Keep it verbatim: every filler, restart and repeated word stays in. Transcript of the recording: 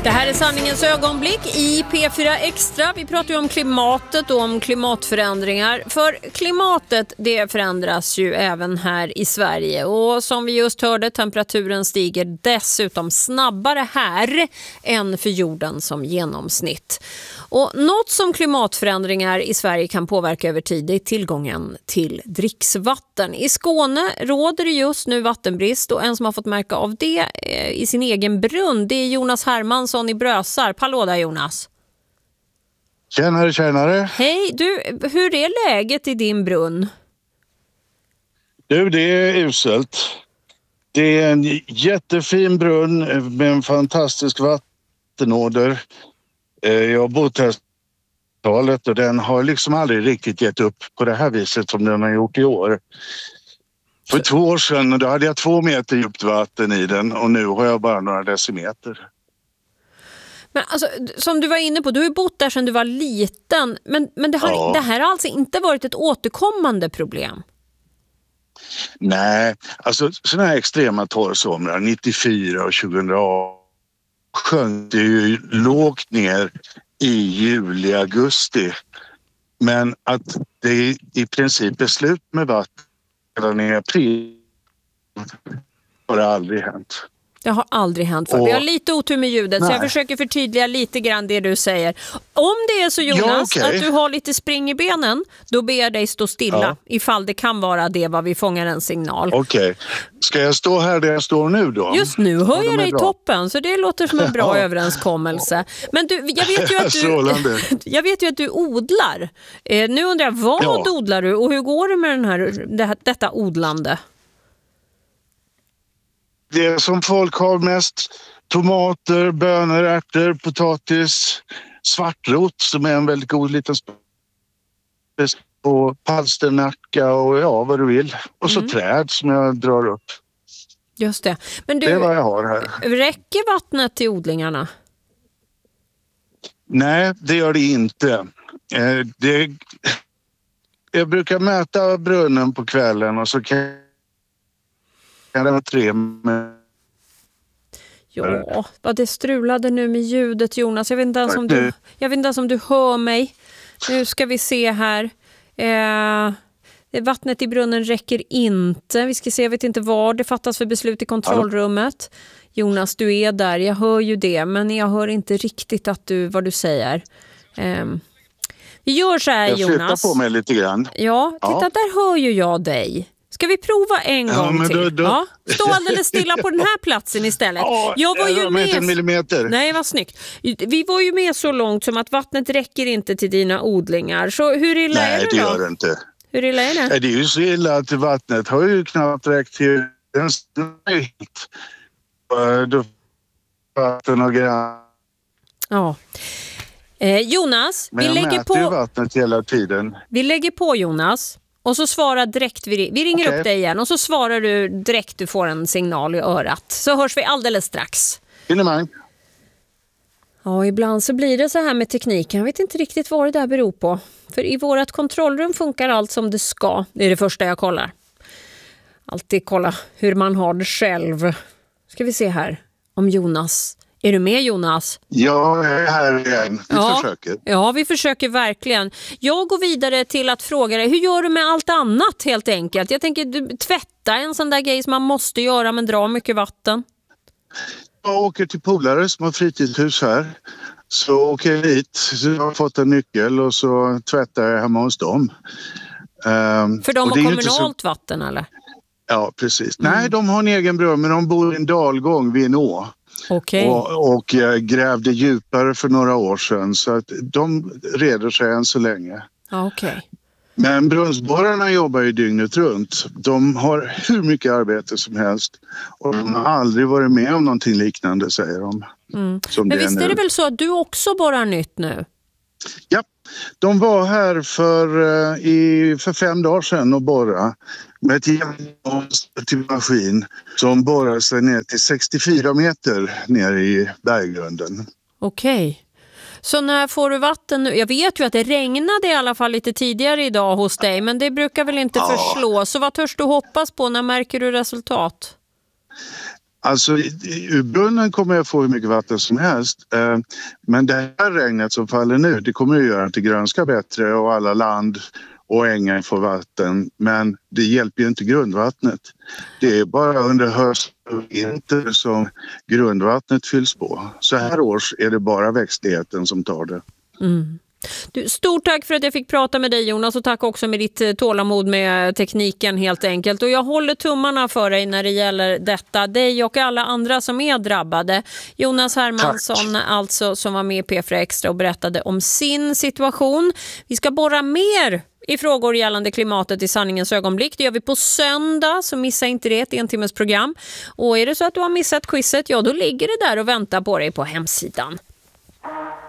Det här är sanningens ögonblick i P fyra Extra. Vi pratar ju om klimatet och om klimatförändringar. För klimatet, det förändras ju även här i Sverige. Och som vi just hörde, temperaturen stiger dessutom snabbare här än för jorden som genomsnitt. Och något som klimatförändringar i Sverige kan påverka över tid är tillgången till dricksvatten. I Skåne råder det just nu vattenbrist och en som har fått märka av det i sin egen brunn, det är Jonas Hermansson i Brösarp. Hallå där, Jonas. Tjänare, tjänare. Hej, du, hur är läget i din brunn? Du, det är uselt. Det är en jättefin brunn med en fantastisk vattenåder. Jag har bott här talet och den har liksom aldrig riktigt gett upp på det här viset som den har gjort i år. För två år sedan då hade jag två meter djupt vatten i den och nu har jag bara några decimeter. Men alltså, som du var inne på, du har ju bott där sedan du var liten. Men, men det, har, ja. det här har alltså inte varit ett återkommande problem? Nej, alltså sådana här extrema torrsomrar, nittiofyra och tjugohundraarton sjönk det ju lågt ner i juli, augusti. Men att det i princip är slut med vatten i april har det aldrig hänt. Det har aldrig hänt för. Och, vi har lite otur med ljudet nej. Så jag försöker förtydliga lite grann det du säger. Om det är så, Jonas, ja, okay. att du har lite spring i benen, då ber jag dig stå stilla ja. Ifall det kan vara det vad vi fångar en signal. Okej. Okay. Ska jag stå här där jag står nu då? Just nu hör jag dig i toppen, så det låter som en bra ja. överenskommelse. Men du, jag vet ju att du, jag vet ju att du odlar. Eh, nu undrar jag, vad ja. odlar du och hur går det med den här, det, detta odlande? Det som folk har mest: tomater, bönor, ärtor, potatis, svartrot som är en väldigt god liten spec, och palsternacka och ja, vad du vill. Och så mm. träd som jag drar upp. Just det. Men du, det är vad jag har här. Räcker vattnet till odlingarna? Nej, det gör det inte. Eh, det, jag brukar mäta brunnen på kvällen och så kan Kan det vara tre med... Ja, vad det strulade nu med ljudet, Jonas. Jag vet inte ens om du, jag vet inte ens om du hör mig. Nu ska vi se här. Eh, vattnet i brunnen räcker inte. Vi ska se, jag vet inte vad det fattas för beslut i kontrollrummet. Jonas, du är där. Jag hör ju det, men jag hör inte riktigt att du, vad du säger. Eh, vi gör så här, jag Jonas. Jag flyttar på mig lite grann. Ja, titta, ja. Där hör ju jag dig. Ska vi prova en ja, gång till? Då, då... Ja, stå alldeles stilla på den här platsen istället. Ja, jag var ju med... en millimeter. Nej, vad snyggt. Vi var ju med så långt som att vattnet räcker inte till dina odlingar. Så hur illa Nej, är det då? Nej, det gör det inte. Hur illa är det? Nej, det är ju så illa att vattnet har ju knappt räckt till en snöjt. Då vatten och grann. Ja. Eh, Jonas, Men vi lägger på... vattnet hela tiden. Vi lägger på, Jonas. Och så svarar direkt, vi, vi ringer okay. upp dig igen och så svarar du direkt, du får en signal i örat. Så hörs vi alldeles strax. Finemang. Ja, ibland så blir det så här med tekniken. Jag vet inte riktigt vad det där beror på. För i vårat kontrollrum funkar allt som det ska. Det är det första jag kollar. Alltid kolla hur man har det själv. Ska vi se här om Jonas... Är du med, Jonas? Ja, jag är här igen. Vi ja, försöker. Ja, vi försöker verkligen. Jag går vidare till att fråga dig, hur gör du med allt annat helt enkelt? Jag tänker, du tvättar en sån där grej som man måste göra men drar mycket vatten. Jag åker till polare som har fritidshus här. Så åker jag dit, så jag har fått en nyckel och så tvättar jag hemma hos dem. Um, För de har kommunalt så... vatten, eller? Ja, precis. Mm. Nej, de har en egen brunn, men de bor i en dalgång vid en å. Okay. Och, och grävde djupare för några år sedan, så att de reder sig än så länge. Okay. Men brunnsborrarna jobbar ju dygnet runt. De har hur mycket arbete som helst och de har aldrig varit med om någonting liknande, säger de. Mm. Men visst är, är det väl så att du också borrar nytt nu? Ja, de var här för, i, för fem dagar sedan och borra med ett till maskin som borrar sig ner till sextiofyra meter ner i berggrunden. Okej. Okay. Så när får du vatten nu? Jag vet ju att det regnade i alla fall lite tidigare idag hos dig, men det brukar väl inte ja. förslå. Så vad törs du hoppas på? När märker du resultat? Alltså ur brunnen kommer jag få hur mycket vatten som helst. Men det här regnet som faller nu, det kommer att göra att det grönskar bättre och alla land och ängar får vatten. Men det hjälper ju inte grundvattnet. Det är bara under höst och vinter som grundvattnet fylls på. Så här års är det bara växtligheten som tar det. Mm. Du, stort tack för att jag fick prata med dig, Jonas, och tack också med ditt tålamod med tekniken helt enkelt. Och jag håller tummarna för dig när det gäller detta, dig och alla andra som är drabbade. Jonas Hermansson tack. Alltså, som var med i P fyra Extra och berättade om sin situation. Vi ska borra mer i frågor gällande klimatet i Sanningens ögonblick. Det gör vi på söndag, så missa inte det, ett en timmes program. Och är det så att du har missat quizet, ja då ligger det där och väntar på dig på hemsidan.